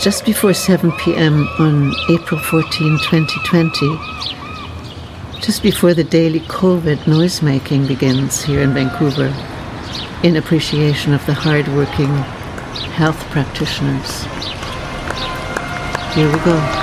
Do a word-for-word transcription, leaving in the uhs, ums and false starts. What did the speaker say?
just before seven p.m. on April fourteenth, twenty twenty, just before the daily COVID noisemaking begins here in Vancouver, in appreciation of the hard-working health practitioners. Here we go.